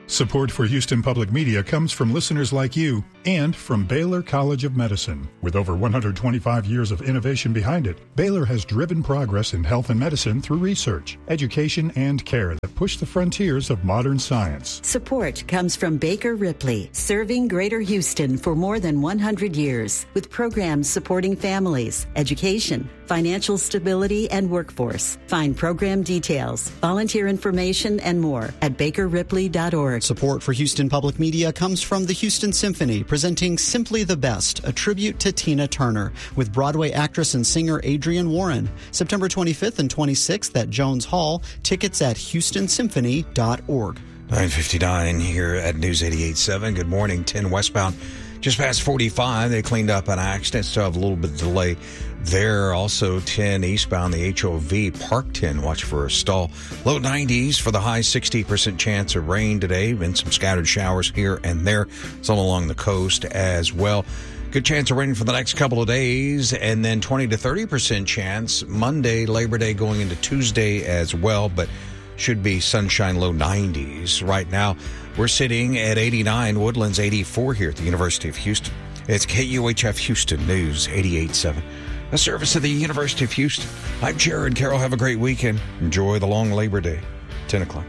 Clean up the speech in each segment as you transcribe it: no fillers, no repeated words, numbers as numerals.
Support for Houston Public Media comes from listeners like you and from Baylor College of Medicine. With over 125 years of innovation behind it, Baylor has driven progress in health and medicine through research, education, and care that push the frontiers of modern science. Support comes from Baker Ripley, serving Greater Houston for more than 100 years, with programs supporting families, education, financial stability, and workforce. Find program details, volunteer information, and more at bakerripley.org. Support for Houston Public Media comes from the Houston Symphony, presenting Simply the Best, a tribute to Tina Turner, with Broadway actress and singer Adrienne Warren. September 25th and 26th at Jones Hall. Tickets at houstonsymphony.org. 9:59 here at News 88.7. Good morning. 10 westbound. Just past 45, they cleaned up an accident. Still have a little bit of delay there. Also 10 eastbound, the HOV Park 10. Watch for a stall. Low 90s for the high, 60% chance of rain today. And some scattered showers here and there. Some along the coast as well. Good chance of rain for the next couple of days. And then 20 to 30% chance Monday, Labor Day going into Tuesday as well. But should be sunshine, low 90s. Right now, we're sitting at 89, Woodlands 84 here at the University of Houston. It's KUHF Houston News 88.7, a service of the University of Houston. I'm Jared Carroll. Have a great weekend. Enjoy the long Labor Day. 10 o'clock.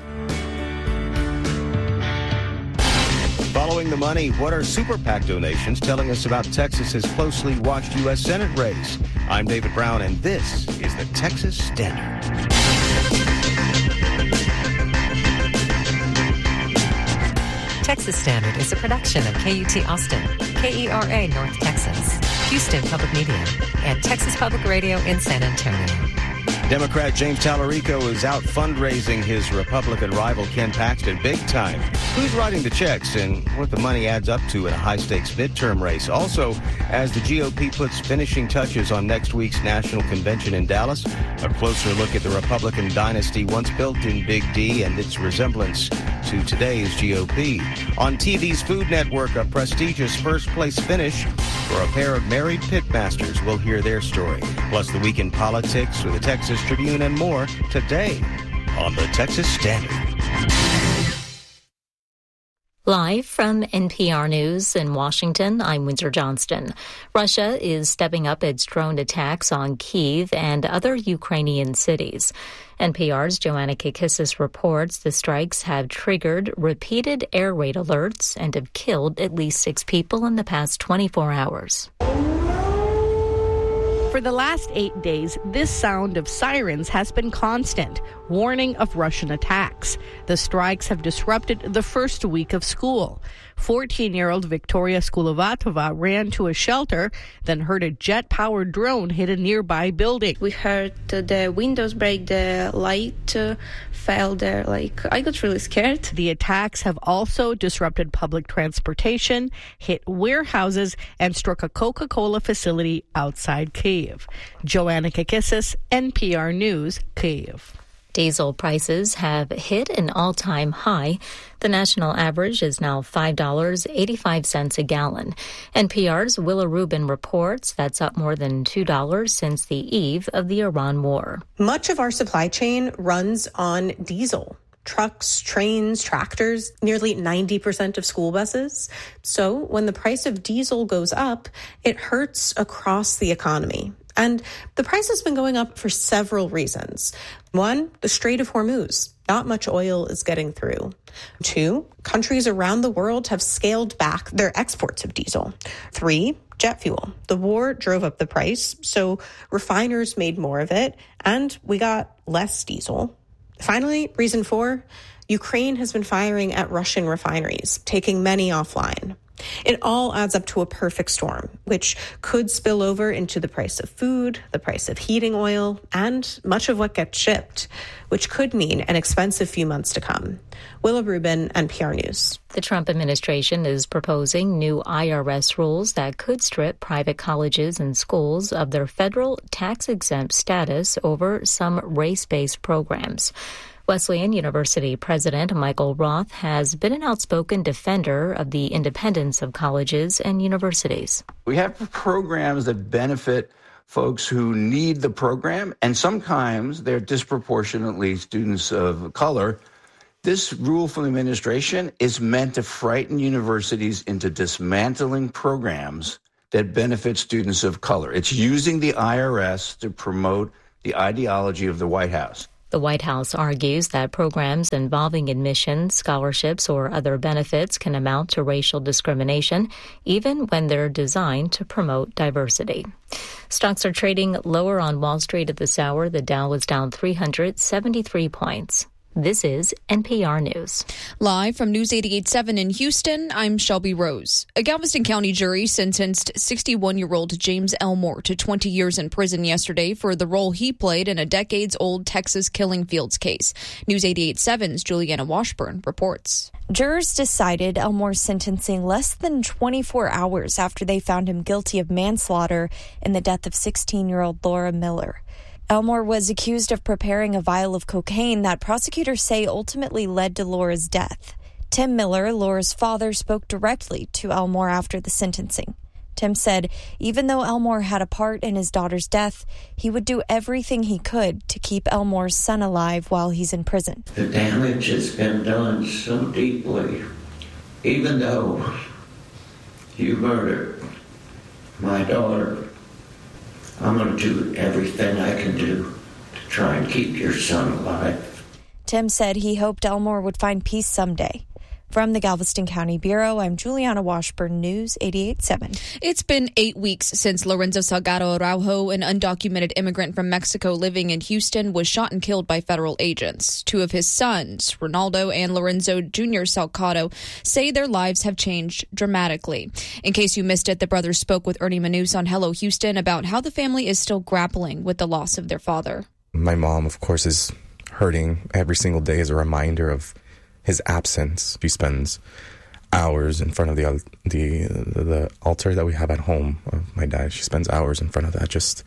Following the money, what are Super PAC donations telling us about Texas's closely watched U.S. Senate race? I'm David Brown, and this is the Texas Standard. Texas Standard is a production of KUT Austin, KERA North Texas, Houston Public Media, and Texas Public Radio in San Antonio. Democrat James Tallarico is out fundraising his Republican rival Ken Paxton big time. Who's writing the checks and what the money adds up to in a high-stakes midterm race? Also, as the GOP puts finishing touches on next week's national convention in Dallas, a closer look at the Republican dynasty once built in Big D and its resemblance to today's GOP. On TV's Food Network, a prestigious first-place finish for a pair of married pitmasters. We'll hear their story. Plus the week in politics with the Texas Tribune and more today on the Texas Standard. Live from NPR News in Washington, I'm Windsor Johnston. Russia is stepping up its drone attacks on Kyiv and other Ukrainian cities. NPR's Joanna Kakissis reports the strikes have triggered repeated air raid alerts and have killed at least 6 people in the past 24 hours. For the last 8 days, this sound of sirens has been constant, warning of Russian attacks. The strikes have disrupted the first week of school. 14-year-old Victoria Skulovatova ran to a shelter, then heard a jet-powered drone hit a nearby building. We heard the windows break, the light fell there. I got really scared. The attacks have also disrupted public transportation, hit warehouses, and struck a Coca-Cola facility outside Kyiv. Joanna Kakissis, NPR News, Kyiv. Diesel prices have hit an all-time high. The national average is now $5.85 a gallon. NPR's Willa Rubin reports that's up more than $2 since the eve of the Iran war. Much of our supply chain runs on diesel. Trucks, trains, tractors, nearly 90% of school buses. So when the price of diesel goes up, it hurts across the economy. And the price has been going up for several reasons. 1, the Strait of Hormuz. Not much oil is getting through. 2, countries around the world have scaled back their exports of diesel. 3, jet fuel. The war drove up the price, so refiners made more of it, and we got less diesel. Finally, reason 4, Ukraine has been firing at Russian refineries, taking many offline. It all adds up to a perfect storm, which could spill over into the price of food, the price of heating oil, and much of what gets shipped, which could mean an expensive few months to come. Willa Rubin, NPR News. The Trump administration is proposing new IRS rules that could strip private colleges and schools of their federal tax-exempt status over some race-based programs. Wesleyan University President Michael Roth has been an outspoken defender of the independence of colleges and universities. We have programs that benefit folks who need the program, and sometimes they're disproportionately students of color. This rule from the administration is meant to frighten universities into dismantling programs that benefit students of color. It's using the IRS to promote the ideology of the White House. The White House argues that programs involving admissions, scholarships, or other benefits can amount to racial discrimination, even when they're designed to promote diversity. Stocks are trading lower on Wall Street at this hour. The Dow was down 373 points. This is NPR News. Live from News 88.7 in Houston, I'm Shelby Rose. A Galveston County jury sentenced 61-year-old James Elmore to 20 years in prison yesterday for the role he played in a decades-old Texas killing fields case. News 88.7's Juliana Washburn reports. Jurors decided Elmore's sentencing less than 24 hours after they found him guilty of manslaughter in the death of 16-year-old Laura Miller. Elmore was accused of preparing a vial of cocaine that prosecutors say ultimately led to Laura's death. Tim Miller, Laura's father, spoke directly to Elmore after the sentencing. Tim said even though Elmore had a part in his daughter's death, he would do everything he could to keep Elmore's son alive while he's in prison. The damage has been done so deeply. Even though you murdered my daughter, I'm going to do everything I can do to try and keep your son alive. Tim said he hoped Elmore would find peace someday. From the Galveston County Bureau, I'm Juliana Washburn, News 88.7. It's been 8 weeks since Lorenzo Salgado Araujo, an undocumented immigrant from Mexico living in Houston, was shot and killed by federal agents. Two of his sons, Ronaldo and Lorenzo Jr. Salgado, say their lives have changed dramatically. In case you missed it, the brothers spoke with Ernie Manous on Hello Houston about how the family is still grappling with the loss of their father. My mom, of course, is hurting every single day as a reminder of his absence. She spends hours in front of the altar that we have at home of my dad. She spends hours in front of that just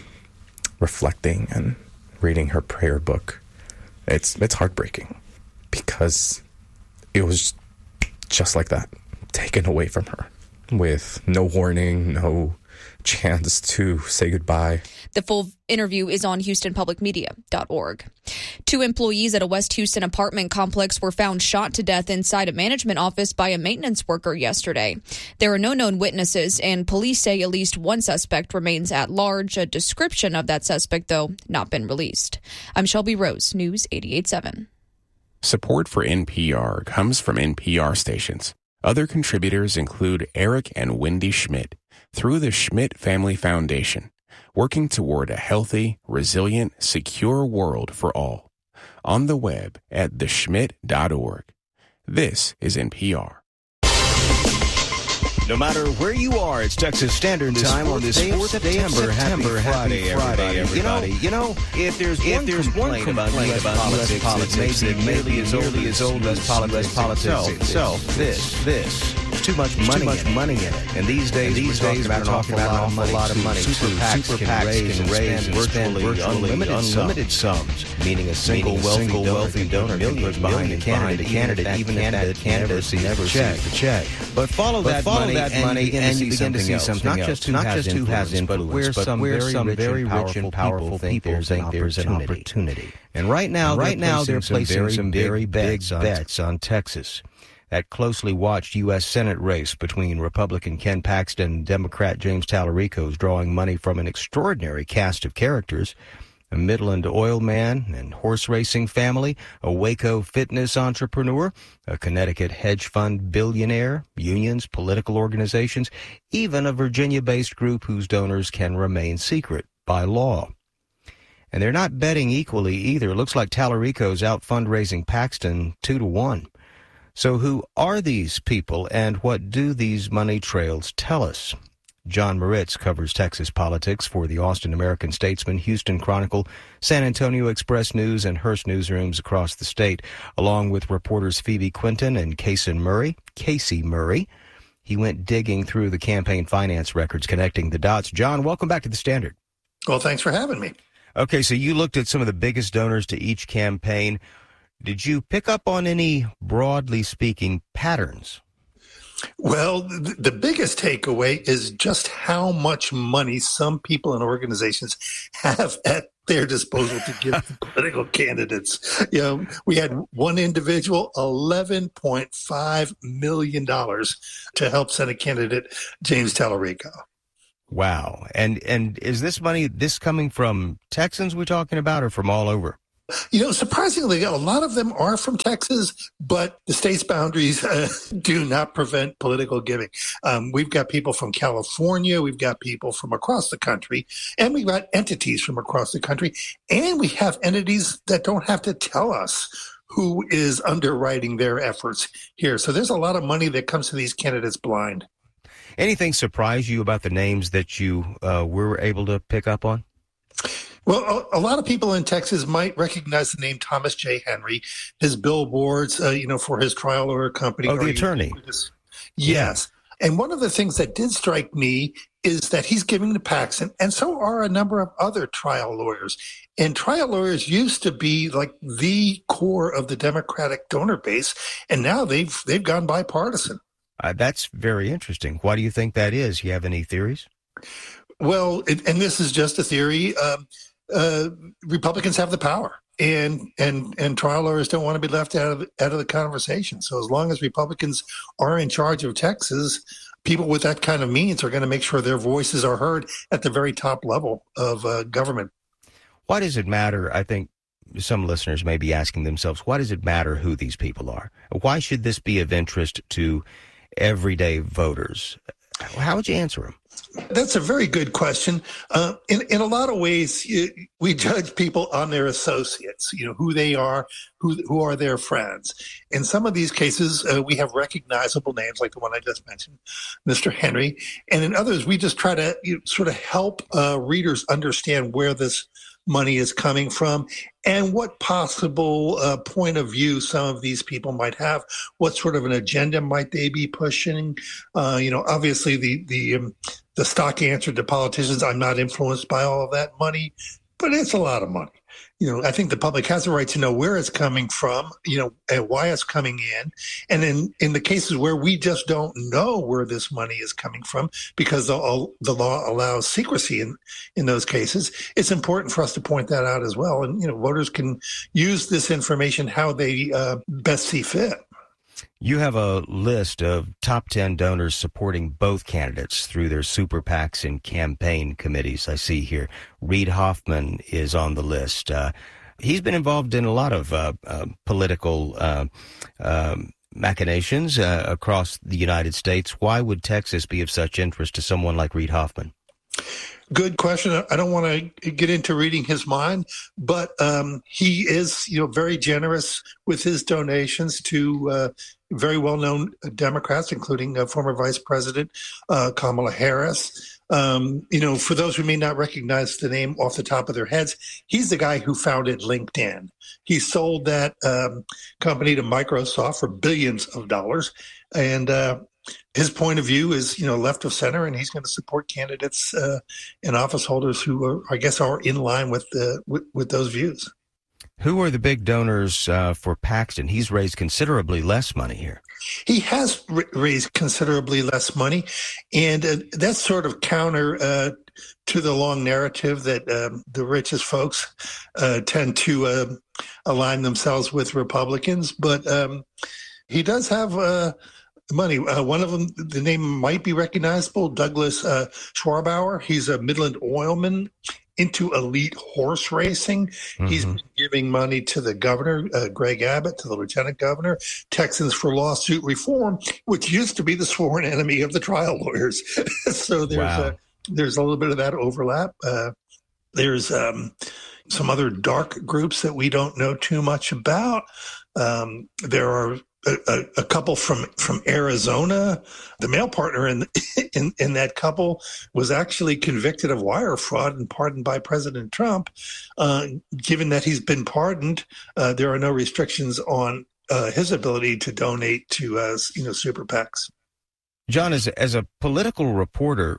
reflecting and reading her prayer book. It's heartbreaking because it was just like that, taken away from her with no warning, no chance to say goodbye. The full interview is on HoustonPublicMedia.org. 2 employees at a West Houston apartment complex were found shot to death inside a management office by a maintenance worker yesterday. There are no known witnesses, and police say at least one suspect remains at large. A description of that suspect, though, not been released. I'm Shelby Rose, News 88.7. Support for NPR comes from NPR stations. Other contributors include Eric and Wendy Schmidt through the Schmidt Family Foundation, working toward a healthy, resilient, secure world for all. On the web at theschmidt.org. This is NPR. No matter where you are, it's Texas Standard Time on this 4th day of September. Happy Friday, everybody. You know, if there's one complaint about U.S. politics, it may be as old as U.S. politics itself. This. Too much money in it. And these days, we're talking about an awful lot of money. Super PACs can raise and spend virtually unlimited sums, meaning a single wealthy donor can put behind a candidate, even if that candidate never sees the check. But follow that money and you begin to see something else. Not just who has influence, but where some very rich and powerful people think there's an opportunity. And right now they're placing some very big bets on Texas. That closely watched U.S. Senate race between Republican Ken Paxton and Democrat James Tallarico is drawing money from an extraordinary cast of characters. A Midland oil man and horse racing family, a Waco fitness entrepreneur, a Connecticut hedge fund billionaire, unions, political organizations, even a Virginia-based group whose donors can remain secret by law. And they're not betting equally either. It looks like Tallarico's out fundraising Paxton 2-1. So who are these people and what do these money trails tell us? John Moritz covers Texas politics for the Austin American-Statesman, Houston Chronicle, San Antonio Express News, and Hearst newsrooms across the state, along with reporters Phoebe Quinton and Casey Murray. He went digging through the campaign finance records, connecting the dots. John, welcome back to the Standard. Well, thanks for having me. Okay, so you looked at some of the biggest donors to each campaign. Did you pick up on any, broadly speaking, patterns? Well, the biggest takeaway is just how much money some people and organizations have at their disposal to give to political candidates. We had one individual, $11.5 million to help Senate candidate James Tallarico. Wow. And is this money, coming from Texans we're talking about, or from all over? Surprisingly, a lot of them are from Texas, but the state's boundaries do not prevent political giving. We've got people from California, we've got people from across the country, and we've got entities from across the country, and we have entities that don't have to tell us who is underwriting their efforts here. So there's a lot of money that comes to these candidates blind. Anything surprise you about the names that you were able to pick up on? Well, a lot of people in Texas might recognize the name Thomas J. Henry, his billboards, for his trial lawyer company. Oh, the attorney. Yes. And one of the things that did strike me is that he's giving to Paxton, and so are a number of other trial lawyers. And trial lawyers used to be like the core of the Democratic donor base, and now they've gone bipartisan. That's very interesting. Why do you think that is? You have any theories? Well, and this is just a theory. Republicans have the power, and trial lawyers don't want to be left out of the conversation. So as long as Republicans are in charge of Texas, people with that kind of means are going to make sure their voices are heard at the very top level of government. Why does it matter? I think some listeners may be asking themselves, why does it matter who these people are? Why should this be of interest to everyday voters? How would you answer them? That's a very good question. In a lot of ways, we judge people on their associates, who they are, who are their friends. In some of these cases, we have recognizable names like the one I just mentioned, Mr. Henry. And in others, we just try to sort of help readers understand where this money is coming from and what possible point of view some of these people might have. What sort of an agenda might they be pushing? Obviously the stock answer to politicians, I'm not influenced by all of that money, but it's a lot of money. I think the public has a right to know where it's coming from, and why it's coming in. And in the cases where we just don't know where this money is coming from because the law allows secrecy in those cases, it's important for us to point that out as well. And, voters can use this information how they best see fit. You have a list of top 10 donors supporting both candidates through their super PACs and campaign committees. I see here Reid Hoffman is on the list. He's been involved in a lot of political machinations across the United States. Why would Texas be of such interest to someone like Reid Hoffman? Good question. I don't want to get into reading his mind, but he is, very generous with his donations to very well-known Democrats, including former Vice President Kamala Harris. For those who may not recognize the name off the top of their heads, he's the guy who founded LinkedIn. He sold that company to Microsoft for billions of dollars, and his point of view is, left of center, and he's going to support candidates and office holders who are in line with those views. Who are the big donors for Paxton? He's raised considerably less money here. He has raised considerably less money, and that's sort of counter to the long narrative that the richest folks tend to align themselves with Republicans. But he does have money. One of them, the name might be recognizable, Douglas Schwarbauer. He's a Midland oilman into elite horse racing. Mm-hmm. He's been giving money to the governor, Greg Abbott, to the lieutenant governor, Texans for Lawsuit Reform, which used to be the sworn enemy of the trial lawyers. So there's a little bit of that overlap. There's some other dark groups that we don't know too much about. There are a couple from Arizona. The male partner in that couple was actually convicted of wire fraud and pardoned by President Trump. Given that he's been pardoned, there are no restrictions on his ability to donate to super PACs. John, as a political reporter,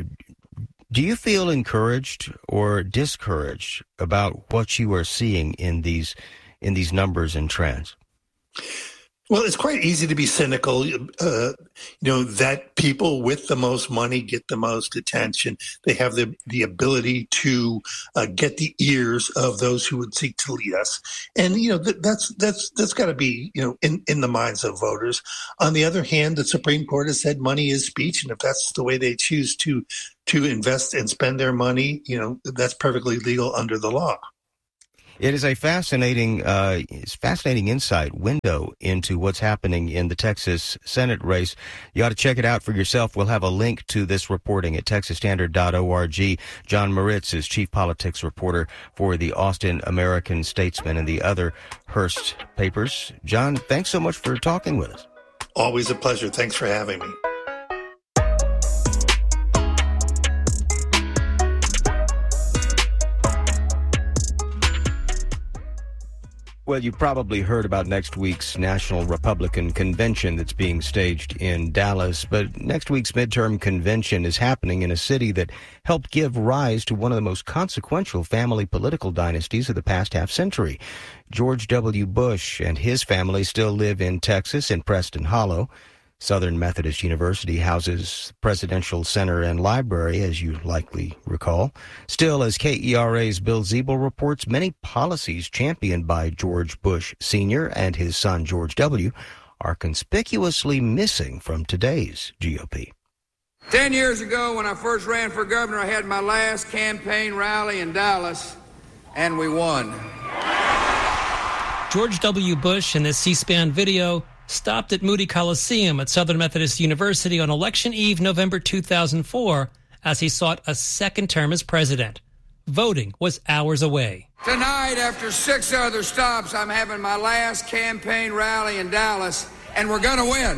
do you feel encouraged or discouraged about what you are seeing in these numbers and trends? Well, it's quite easy to be cynical, that people with the most money get the most attention. They have the ability to get the ears of those who would seek to lead us. And, that's got to be, in the minds of voters. On the other hand, the Supreme Court has said money is speech. And if that's the way they choose to invest and spend their money, that's perfectly legal under the law. It is a fascinating insight window into what's happening in the Texas Senate race. You ought to check it out for yourself. We'll have a link to this reporting at texasstandard.org. John Moritz is chief politics reporter for the Austin American Statesman and the other Hearst papers. John, thanks so much for talking with us. Always a pleasure. Thanks for having me. Well, you probably heard about next week's National Republican Convention that's being staged in Dallas. But next week's midterm convention is happening in a city that helped give rise to one of the most consequential family political dynasties of the past half century. George W. Bush and his family still live in Texas, in Preston Hollow. Southern Methodist University houses Presidential Center and Library, as you likely recall. Still, as KERA's Bill Ziebel reports, many policies championed by George Bush Sr. and his son George W. are conspicuously missing from today's GOP. 10 years ago, when I first ran for governor, I had my last campaign rally in Dallas, and we won. George W. Bush in this C-SPAN video stopped at Moody Coliseum at Southern Methodist University on Election Eve, November 2004, as he sought a second term as president. Voting was hours away. Tonight, after 6 other stops, I'm having my last campaign rally in Dallas, and we're going to win.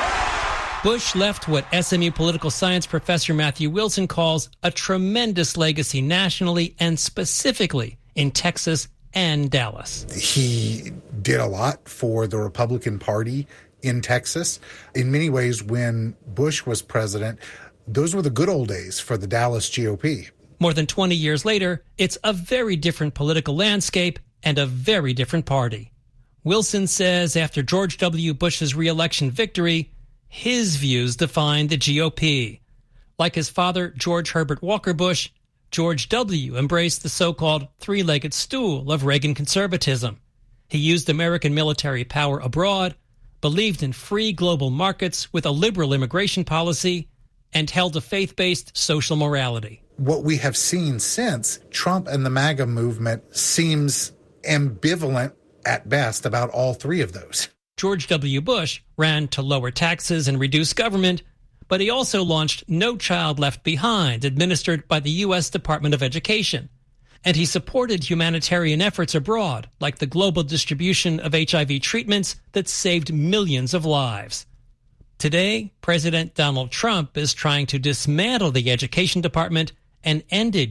Bush left what SMU political science professor Matthew Wilson calls a tremendous legacy nationally and specifically in Texas and Dallas. He did a lot for the Republican Party in Texas. In many ways, when Bush was president, those were the good old days for the Dallas GOP. More than 20 years later, it's a very different political landscape and a very different party. Wilson says after George W. Bush's re-election victory, his views defined the GOP. Like his father, George Herbert Walker Bush, George W. embraced the so-called three-legged stool of Reagan conservatism. He used American military power abroad, believed in free global markets with a liberal immigration policy, and held a faith-based social morality. What we have seen since, Trump and the MAGA movement seems ambivalent at best about all three of those. George W. Bush ran to lower taxes and reduce government, but he also launched No Child Left Behind, administered by the U.S. Department of Education. And he supported humanitarian efforts abroad, like the global distribution of HIV treatments that saved millions of lives. Today, President Donald Trump is trying to dismantle the Education Department and ended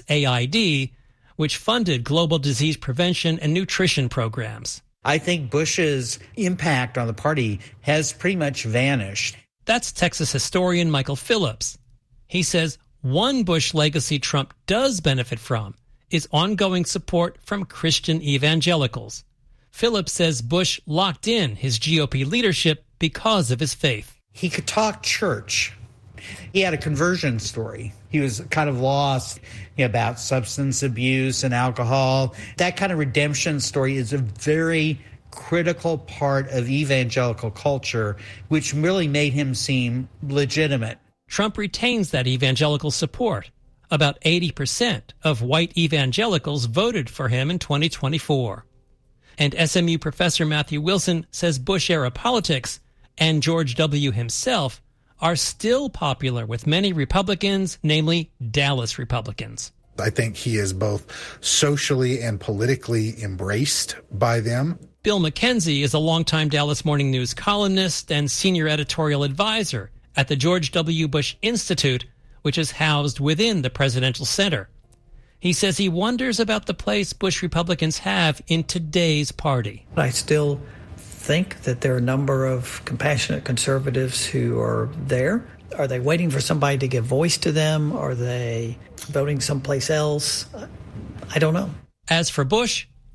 USAID, which funded global disease prevention and nutrition programs. I think Bush's impact on the party has pretty much vanished. That's Texas historian Michael Phillips. He says one Bush legacy Trump does benefit from is ongoing support from Christian evangelicals. Phillips says Bush locked in his GOP leadership because of his faith. He could talk church. He had a conversion story. He was kind of lost about substance abuse and alcohol. That kind of redemption story is a very critical part of evangelical culture, which really made him seem legitimate. Trump retains that evangelical support. About 80% of white evangelicals voted for him in 2024. And SMU professor Matthew Wilson says Bush-era politics and George W. himself are still popular with many Republicans, namely Dallas Republicans. I think he is both socially and politically embraced by them. Bill McKenzie is a longtime Dallas Morning News columnist and senior editorial advisor at the George W. Bush Institute, which is housed within the Presidential Center. He says he wonders about the place Bush Republicans have in today's party. I still think that there are a number of compassionate conservatives who are there. Are they waiting for somebody to give voice to them? Are they voting someplace else? I don't know. As for Bush,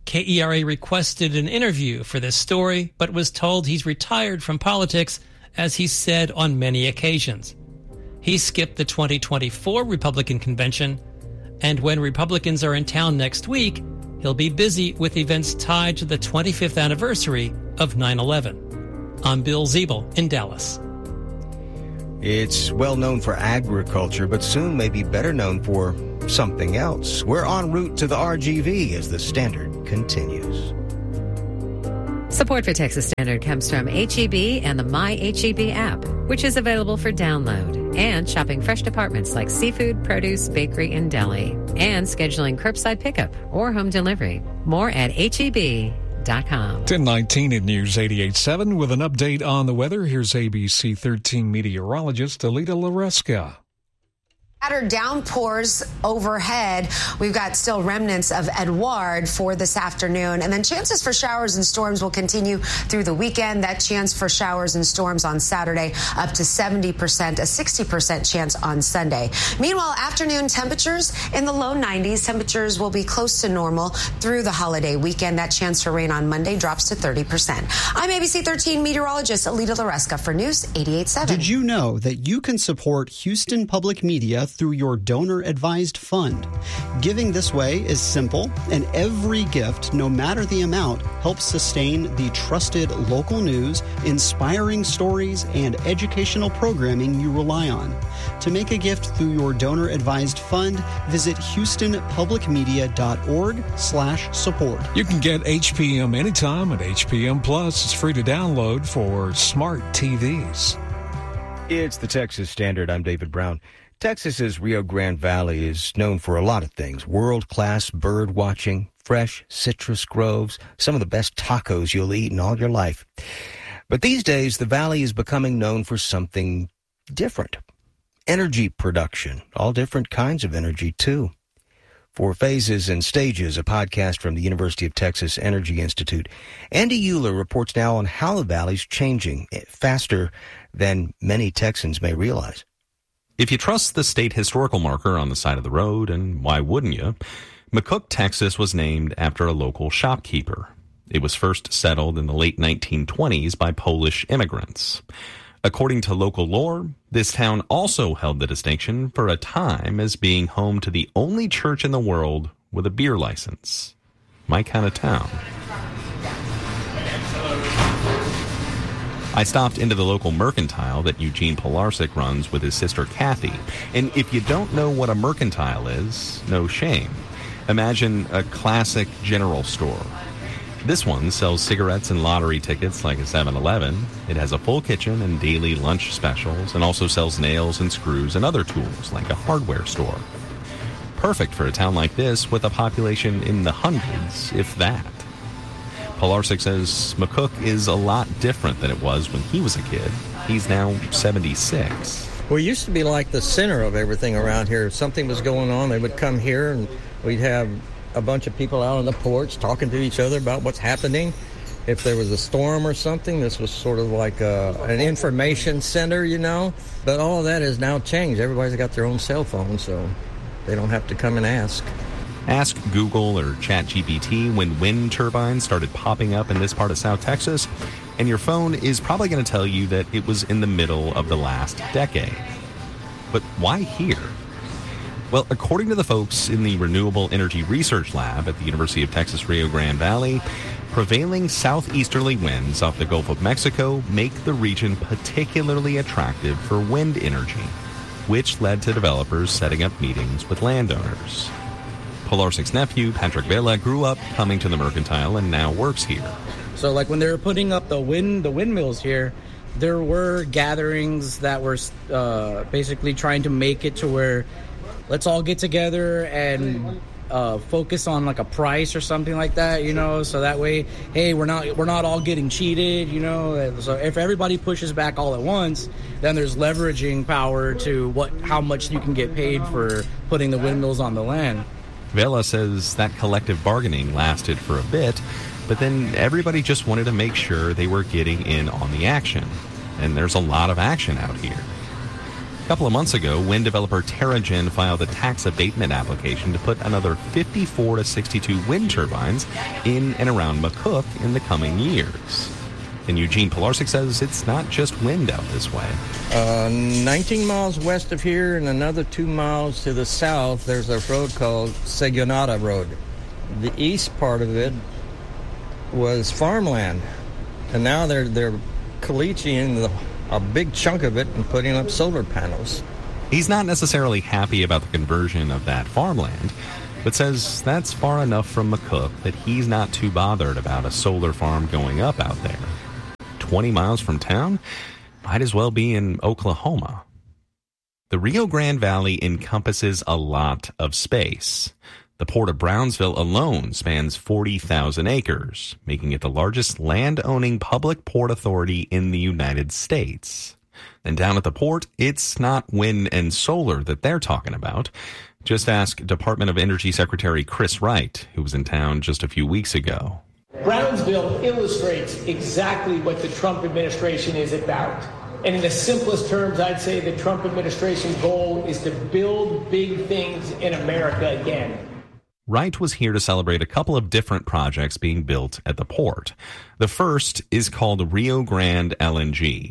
KERA requested an interview for this story, but was told he's retired from politics, as he said on many occasions. He skipped the 2024 Republican convention, and when Republicans are in town next week, he'll be busy with events tied to the 25th anniversary of 9/11. I'm Bill Ziebel in Dallas. It's well known for agriculture, but soon may be better known for something else. We're en route to the RGV as the Standard continues. Support for Texas Standard comes from H-E-B and the My H-E-B app, which is available for download, and shopping fresh departments like seafood, produce, bakery, and deli, and scheduling curbside pickup or home delivery. More at HEB.com. 10:19 at News 88.7 with an update on the weather. Here's ABC 13 meteorologist Alita Laresca. Scattered downpours overhead. We've got still remnants of Edouard for this afternoon. And then chances for showers and storms will continue through the weekend. That chance for showers and storms on Saturday up to 70%, a 60% chance on Sunday. Meanwhile, afternoon temperatures in the low 90s. Temperatures will be close to normal through the holiday weekend. That chance for rain on Monday drops to 30%. I'm ABC 13 meteorologist Alita Laresca for News 88.7. Did you know that you can support Houston Public Media through your donor-advised fund? Giving this way is simple, and every gift, no matter the amount, helps sustain the trusted local news, inspiring stories, and educational programming you rely on. To make a gift through your donor-advised fund, visit HoustonPublicMedia.org/support. You can get HPM anytime at HPM Plus. It's free to download for smart TVs. It's the Texas Standard. I'm David Brown. Texas's Rio Grande Valley is known for a lot of things. World-class bird watching, fresh citrus groves, some of the best tacos you'll eat in all your life. But these days, the valley is becoming known for something different. Energy production, all different kinds of energy, too. For Phases and Stages, a podcast from the University of Texas Energy Institute, Andy Euler reports now on how the valley's changing faster than many Texans may realize. If you trust the state historical marker on the side of the road, and why wouldn't you, McCook, Texas was named after a local shopkeeper. It was first settled in the late 1920s by Polish immigrants. According to local lore, this town also held the distinction for a time as being home to the only church in the world with a beer license. My kind of town. I stopped into the local mercantile that Eugene Pilarczyk runs with his sister Kathy. And if you don't know what a mercantile is, no shame. Imagine a classic general store. This one sells cigarettes and lottery tickets like a 7-Eleven. It has a full kitchen and daily lunch specials, and also sells nails and screws and other tools like a hardware store. Perfect for a town like this with a population in the hundreds, if that. Pilarczyk says McCook is a lot different than it was when he was a kid. He's now 76. We used to be like the center of everything around here. If something was going on, they would come here, and we'd have a bunch of people out on the porch talking to each other about what's happening. If there was a storm or something, this was sort of like an information center, you know. But all of that has now changed. Everybody's got their own cell phone, so they don't have to come and ask. Ask Google or ChatGPT when wind turbines started popping up in this part of South Texas, and your phone is probably going to tell you that it was in the middle of the last decade. But why here? Well, according to the folks in the Renewable Energy Research Lab at the University of Texas Rio Grande Valley, prevailing southeasterly winds off the Gulf of Mexico make the region particularly attractive for wind energy, which led to developers setting up meetings with landowners. Pilarczyk's nephew, Patrick Vela, grew up coming to the mercantile and now works here. So like when they were putting up the windmills here, there were gatherings that were basically trying to make it to where let's all get together and focus on like a price or something like that, you know, so that way, hey, we're not all getting cheated, you know. So if everybody pushes back all at once, then there's leveraging power to how much you can get paid for putting the windmills on the land. Vela says that collective bargaining lasted for a bit, but then everybody just wanted to make sure they were getting in on the action. And there's a lot of action out here. A couple of months ago, wind developer Terragen filed a tax abatement application to put another 54 to 62 wind turbines in and around McCook in the coming years. And Eugene Pilarczyk says it's not just wind out this way. 19 miles west of here and another 2 miles to the south, there's a road called Segunata Road. The east part of it was farmland, and now they're caliche a big chunk of it and putting up solar panels. He's not necessarily happy about the conversion of that farmland, but says that's far enough from McCook that he's not too bothered about a solar farm going up out there. 20 miles from town? Might as well be in Oklahoma. The Rio Grande Valley encompasses a lot of space. The Port of Brownsville alone spans 40,000 acres, making it the largest land-owning public port authority in the United States. And down at the port, it's not wind and solar that they're talking about. Just ask Department of Energy Secretary Chris Wright, who was in town just a few weeks ago. Brownsville illustrates exactly what the Trump administration is about. And in the simplest terms, I'd say the Trump administration's goal is to build big things in America again. Wright was here to celebrate a couple of different projects being built at the port. The first is called Rio Grande LNG,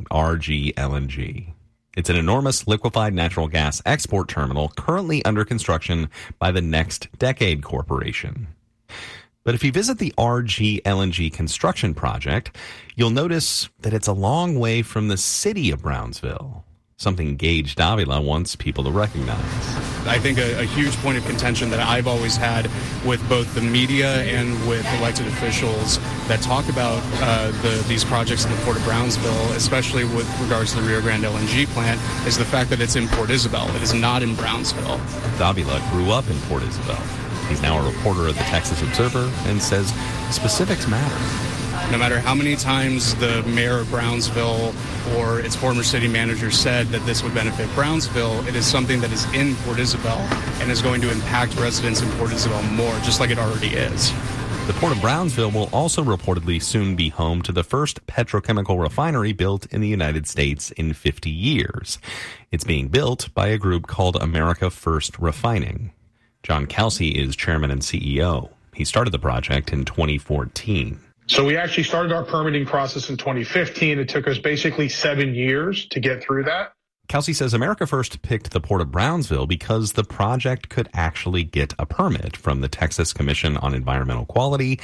RGLNG. It's an enormous liquefied natural gas export terminal currently under construction by the Next Decade Corporation. But if you visit the RGLNG construction project, you'll notice that it's a long way from the city of Brownsville, something Gage Davila wants people to recognize. I think a huge point of contention that I've always had with both the media and with elected officials that talk about these projects in the Port of Brownsville, especially with regards to the Rio Grande LNG plant, is the fact that it's in Port Isabel. It is not in Brownsville. Davila grew up in Port Isabel. He's now a reporter at the Texas Observer and says specifics matter. No matter how many times the mayor of Brownsville or its former city manager said that this would benefit Brownsville, it is something that is in Port Isabel and is going to impact residents in Port Isabel more, just like it already is. The Port of Brownsville will also reportedly soon be home to the first petrochemical refinery built in the United States in 50 years. It's being built by a group called America First Refining. John Kelsey is chairman and CEO. He started the project in 2014. So we actually started our permitting process in 2015. It took us basically 7 years to get through that. Kelsey says America First picked the Port of Brownsville because the project could actually get a permit from the Texas Commission on Environmental Quality,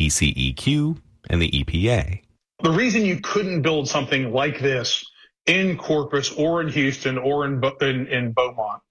TCEQ, and the EPA. The reason you couldn't build something like this in Corpus or in Houston or in Beaumont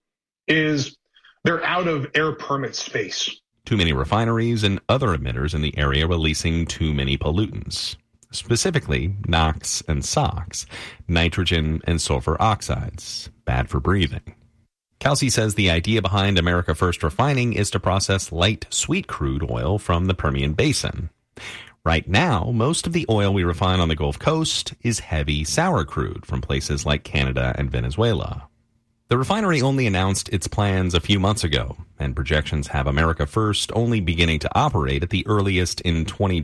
is they're out of air permit space. Too many refineries and other emitters in the area releasing too many pollutants, specifically NOx and SOx, nitrogen and sulfur oxides, bad for breathing. Kelsey says the idea behind America First Refining is to process light sweet crude oil from the Permian Basin. Right now, most of the oil we refine on the Gulf Coast is heavy sour crude from places like Canada and Venezuela. The refinery only announced its plans a few months ago, and projections have America First only beginning to operate at the earliest in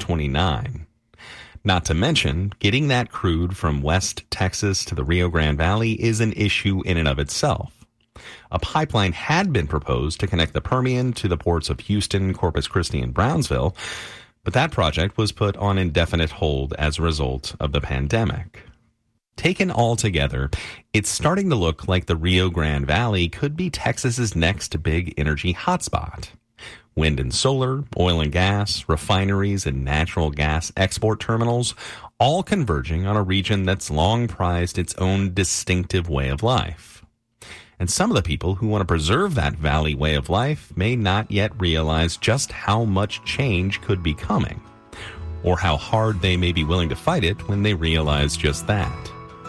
2029. Not to mention, getting that crude from West Texas to the Rio Grande Valley is an issue in and of itself. A pipeline had been proposed to connect the Permian to the ports of Houston, Corpus Christi, and Brownsville, but that project was put on indefinite hold as a result of the pandemic. Taken all together, it's starting to look like the Rio Grande Valley could be Texas's next big energy hotspot. Wind and solar, oil and gas, refineries, and natural gas export terminals, all converging on a region that's long prized its own distinctive way of life. And some of the people who want to preserve that valley way of life may not yet realize just how much change could be coming, or how hard they may be willing to fight it when they realize just that.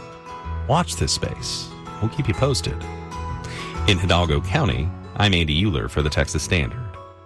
Watch this space. We'll keep you posted. In Hidalgo County, I'm Andy Euler for the Texas Standard.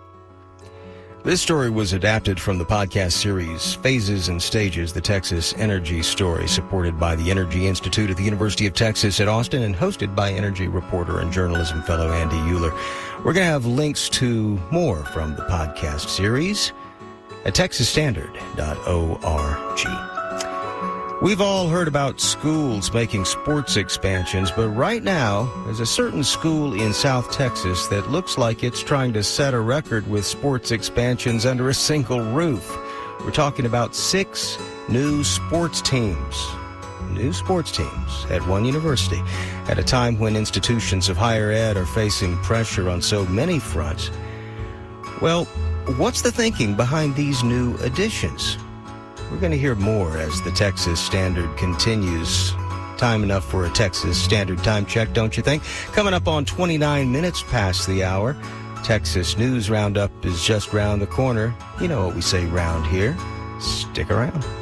This story was adapted from the podcast series Phases and Stages, the Texas Energy Story, supported by the Energy Institute at the University of Texas at Austin and hosted by energy reporter and journalism fellow Andy Euler. We're going to have links to more from the podcast series at texasstandard.org. We've all heard about schools making sports expansions, but right now, there's a certain school in South Texas that looks like it's trying to set a record with sports expansions under a single roof. We're talking about 6 new sports teams. New sports teams at one university at a time when institutions of higher ed are facing pressure on so many fronts. Well, what's the thinking behind these new additions? We're going to hear more as the Texas Standard continues. Time enough for a Texas Standard time check, don't you think? Coming up on 29 minutes past the hour. Texas News Roundup is just round the corner. You know what we say round here. Stick around.